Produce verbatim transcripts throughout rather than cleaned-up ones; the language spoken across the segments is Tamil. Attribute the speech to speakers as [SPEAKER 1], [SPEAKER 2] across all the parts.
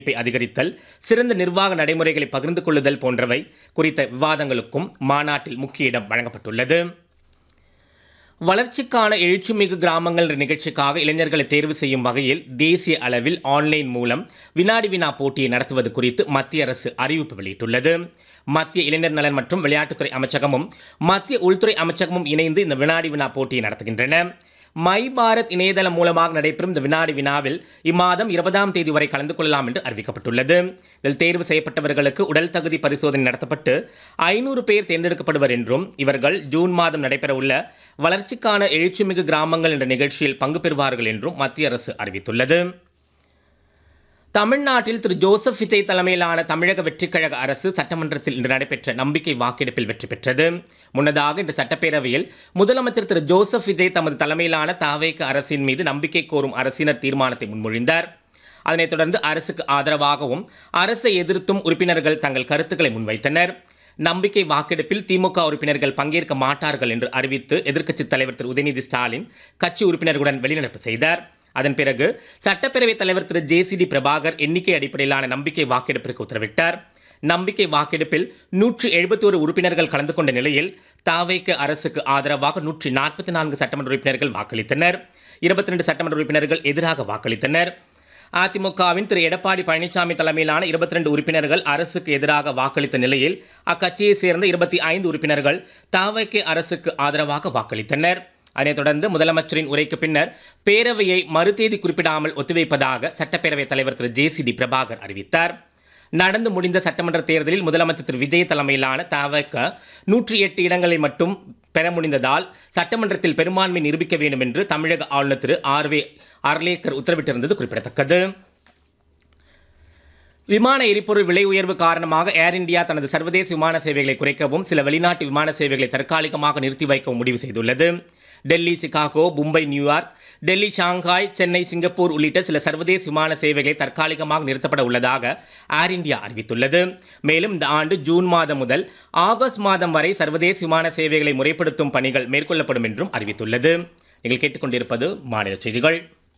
[SPEAKER 1] அதிகரித்தல், சிறந்த நிர்வாக நடைமுறைகளை பகிர்ந்து கொள்ளுதல் போன்றவை குறித்த விவாதங்களுக்கும் மாநாட்டில் முக்கிய இடம் வழங்கப்பட்டுள்ளது. வளர்ச்சிக்கான எழுச்சிமிகு கிராமங்கள் என்ற நிகழ்ச்சிக்காக இளைஞர்களை தேர்வு செய்யும் வகையில் தேசிய அளவில் ஆன்லைன் மூலம் வினாடி வினா போட்டியை நடத்துவது குறித்து மத்திய அரசு அறிவிப்பு வெளியிட்டுள்ளது. மத்திய இளைஞர் நலன் மற்றும் விளையாட்டுத்துறை அமைச்சகமும் மத்திய உள்துறை அமைச்சகமும் இணைந்து இந்த வினாடி வினா போட்டியை நடத்துகின்றன. மை பாரத் இணையதளம் மூலமாக நடைபெறும் இந்த வினாடி வினாவில் இம்மாதம் இருபதாம் தேதி வரை கலந்து கொள்ளலாம் என்று அறிவிக்கப்பட்டுள்ளது. இதில் தேர்வு செய்யப்பட்டவர்களுக்கு உடல் தகுதி பரிசோதனை நடத்தப்பட்டு ஐநூறு பேர் தேர்ந்தெடுக்கப்படுவர் என்றும் இவர்கள் ஜூன் மாதம் நடைபெறவுள்ள வளர்ச்சிக்கான எழுச்சிமிகு கிராமங்கள் என்ற நிகழ்ச்சியில் பங்கு பெறுவார்கள் என்றும் மத்திய அரசு அறிவித்துள்ளது. தமிழ்நாட்டில் திரு ஜோசப் விஜய் தலைமையிலான தமிழக வெற்றிக்கழக அரசு சட்டமன்றத்தில் இன்று நடைபெற்ற நம்பிக்கை வாக்கெடுப்பில் வெற்றி பெற்றது. முன்னதாக இன்று சட்டப்பேரவையில் முதலமைச்சர் திரு ஜோசப் விஜய் தமது தலைமையிலான தாவேக அரசின் மீது நம்பிக்கை கோரும் அரசினர் தீர்மானத்தை முன்மொழிந்தார். அதனைத் தொடர்ந்து அரசுக்கு ஆதரவாகவும் அரசை எதிர்த்தும் உறுப்பினர்கள் தங்கள் கருத்துக்களை முன்வைத்தனர். நம்பிக்கை வாக்கெடுப்பில் திமுக உறுப்பினர்கள் பங்கேற்க மாட்டார்கள் என்று அறிவித்து எதிர்க்கட்சித் தலைவர் திரு உதயநிதி ஸ்டாலின் கட்சி உறுப்பினர்களுடன் வெளிநடப்பு செய்தார். அதன் பிறகு சட்டப்பேரவைத் தலைவர் திரு ஜே சி டி பிரபாகர் எண்ணிக்கை அடிப்படையிலான நம்பிக்கை வாக்கெடுப்பிற்கு உத்தரவிட்டார். நம்பிக்கை வாக்கெடுப்பில் நூற்றி எழுபத்தி ஒரு உறுப்பினர்கள் கலந்து கொண்ட நிலையில் தாவேக அரசுக்கு ஆதரவாக நூற்றி நாற்பத்தி நான்கு சட்டமன்ற உறுப்பினர்கள் வாக்களித்தனர். இருபத்தி ரெண்டு சட்டமன்ற உறுப்பினர்கள் எதிராக வாக்களித்தனர். அதிமுகவின் திரு எடப்பாடி பழனிசாமி தலைமையிலான இருபத்தி ரெண்டு உறுப்பினர்கள் அரசுக்கு எதிராக வாக்களித்த நிலையில் அக்கட்சியைச் சேர்ந்த இருபத்தி ஐந்து உறுப்பினர்கள் தாவேக அரசுக்கு ஆதரவாக வாக்களித்தனர். அதனைத் தொடர்ந்து முதலமைச்சரின் உரைக்கு பின்னர் பேரவையை மறுதேதி குறிப்பிடாமல் ஒத்திவைப்பதாக சட்டப்பேரவைத் தலைவர் திரு ஜே சி டி பிரபாகர் அறிவித்தார். நடந்து முடிந்த சட்டமன்ற தேர்தலில் முதலமைச்சர் திரு விஜய் தலைமையிலான தாவேக நூற்றி எட்டு இடங்களை மட்டும் பெற முடிந்ததால் சட்டமன்றத்தில் பெரும்பான்மை நிரூபிக்க வேண்டும் என்று தமிழக ஆளுநர் திரு ஆர் வே அர்லேக்கர் உத்தரவிட்டிருந்தது குறிப்பிடத்தக்கது. விமான எரிபொருள் விலை உயர்வு காரணமாக ஏர் இந்தியா தனது சர்வதேச விமான சேவைகளை குறைக்கவும் சில வெளிநாட்டு விமான சேவைகளை தற்காலிகமாக நிறுத்தி வைக்கவும் முடிவு செய்துள்ளது. Delhi, Chicago, Mumbai, New York, Delhi, Shanghai, Chennai, Singapore உள்ளிட்ட சில சர்வதேச விமான சேவைகளை தற்காலிகமாக நிறுத்தப்பட உள்ளதாக ஏர் இந்தியா அறிவித்துள்ளது. மேலும் இந்த ஆண்டு ஜூன் மாதம் முதல் ஆகஸ்ட் மாதம் வரை சர்வதேச விமான சேவைகளை முறைப்படுத்தும் பணிகள் மேற்கொள்ளப்படும் என்றும் அறிவித்துள்ளது. நீங்கள் கேட்டுக்கொண்டிருப்பது மாநில செய்திகள்.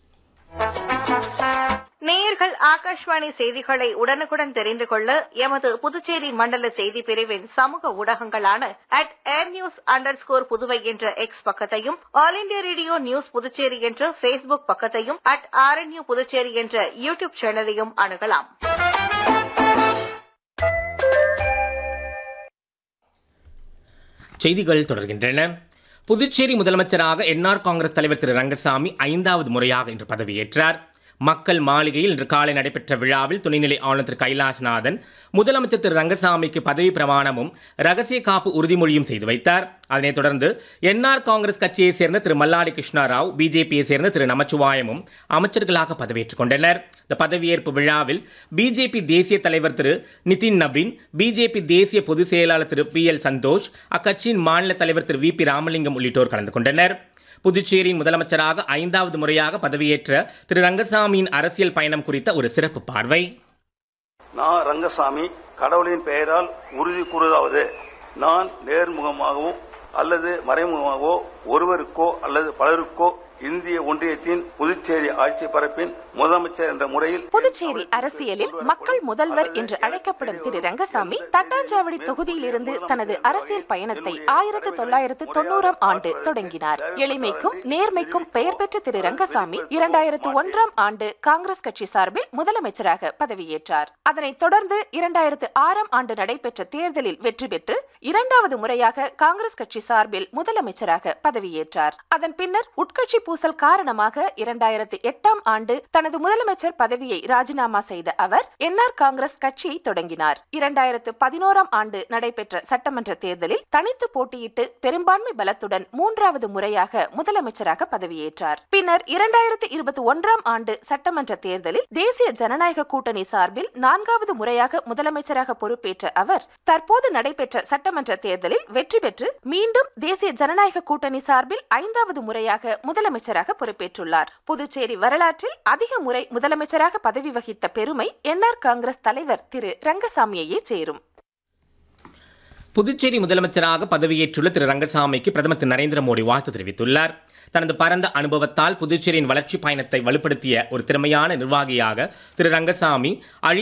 [SPEAKER 2] நேயர்கள் ஆகாஷ்வாணி செய்திகளை உடனுக்குடன் தெரிந்து கொள்ள எமது புதுச்சேரி மண்டல செய்தி பிரிவின் சமூக ஊடகங்களான at air news under score Puduvai என்ற எக்ஸ் பக்கத்தையும், all India radio news Puducherry என்ற பேஸ்புக் பக்கத்தையும், at R N you Puducherry என்ற யூடியூப் சேனலையும் அணுகலாம்.
[SPEAKER 1] செய்திகள் தொடர்கின்றன. புதுச்சேரி முதலமைச்சராக என்ஆர் காங்கிரஸ் தலைவர் திரு ரங்கசாமி ஐந்தாவது முறையாக இன்று பதவியேற்றார். மக்கள் மாளிகையில் இன்று காலை நடைபெற்ற விழாவில் துணைநிலை ஆளுநர் திரு கைலாஷ்நாதன் முதலமைச்சர் திரு ரங்கசாமிக்கு பதவி பிரமாணமும் ரகசிய காப்பு உறுதிமொழியும் செய்து வைத்தார். அதனைத் தொடர்ந்து என்ஆர் காங்கிரஸ் கட்சியைச் சேர்ந்த திரு மல்லாடி கிருஷ்ணாராவ், பிஜேபியை சேர்ந்த திரு நமச்சிவாயமும் அமைச்சர்களாக பதவியேற்றுக் கொண்டனர். இந்த பதவியேற்பு விழாவில் பிஜேபி தேசிய தலைவர் திரு நிதின் நபீன், பிஜேபி தேசிய பொதுச் செயலாளர் திரு பி எல் சந்தோஷ், அக்கட்சியின் மாநில தலைவர் திரு வி பி ராமலிங்கம் உள்ளிட்டோர் கலந்து கொண்டனர். புதுச்சேரியின் முதலமைச்சராக ஐந்தாவது முறையாக பதவியேற்ற திரு ரங்கசாமியின் அரசியல் பயணம் குறித்த ஒரு சிறப்பு பார்வை.
[SPEAKER 3] நான் ரங்கசாமி கடவுளின் பெயரால் உறுதி கூறுவதாவது, நான் நேர்முகமாகவோ அல்லது மறைமுகமாகவோ ஒருவருக்கோ அல்லது பலருக்கோ இந்திய ஒன்றியத்தின் புதுச்சேரி ஆட்சி பரப்பின் முதலமைச்சர் என்ற முறையில்
[SPEAKER 4] புதுச்சேரி அரசியலில் மக்கள் முதல்வர் என்று அழைக்கப்படும் திரு ரங்கசாமி தட்டாஞ்சாவடி தொகுதியிலிருந்து தனது அரசியல் பயணத்தை ஆயிரத்து தொள்ளாயிரத்து தொண்ணூறாம் ஆண்டு தொடங்கினார். எளிமைக்கும் நேர்மைக்கும் பெயர் பெற்ற திரு ரங்கசாமி இரண்டாயிரத்து ஒன்றாம் ஆண்டு காங்கிரஸ் கட்சி சார்பில் முதலமைச்சராக பதவியேற்றார். அதனைத் தொடர்ந்து இரண்டாயிரத்து ஆறாம் ஆண்டு நடைபெற்ற தேர்தலில் வெற்றி பெற்று இரண்டாவது முறையாக காங்கிரஸ் கட்சி சார்பில் முதலமைச்சராக பதவியேற்றார். அதன் பின்னர் உட்கட்சி பூசல் காரணமாக இரண்டாயிரத்து எட்டாம் ஆண்டு தனது முதலமைச்சர் பதவியை ராஜினாமா செய்த அவர் என்ஆர் காங்கிரஸ் கட்சியை தொடங்கினார். இரண்டாயிரத்து பதினோராம் ஆண்டு நடைபெற்ற சட்டமன்ற தேர்தலில் தனித்து போட்டியிட்டு பெரும்பான்மை பலத்துடன் மூன்றாவது முறையாக முதலமைச்சராக பதவியேற்றார். பின்னர் இரண்டாயிரத்து இருபத்தி ஒன்றாம் ஆண்டு சட்டமன்ற தேர்தலில் தேசிய ஜனநாயக கூட்டணி சார்பில் நான்காவது முறையாக முதலமைச்சராக பொறுப்பேற்ற அவர் தற்போது நடைபெற்ற சட்டமன்ற தேர்தலில் வெற்றி பெற்று மீண்டும் தேசிய ஜனநாயக கூட்டணி சார்பில் ஐந்தாவது முறையாக முதலமைச்சராக பொறுப்பேற்றுள்ளார். புதுச்சேரி வரலாற்றில் அதிக முறை முதலமைச்சராக பதவி வகித்த பெருமை என்ஆர் காங்கிரஸ் தலைவர் திரு ரங்கசாமியையே சேரும்.
[SPEAKER 1] புதுச்சேரி முதலமைச்சராக பதவியேற்றுள்ள திரு ரங்கசாமிக்கு பிரதமர் திரு நரேந்திர மோடி வாழ்த்து தெரிவித்துள்ளார். தனது பரந்த அனுபவத்தால் புதுச்சேரியின் வளர்ச்சி பயணத்தை வலுப்படுத்திய ஒரு திறமையான நிர்வாகியாக திரு ரங்கசாமி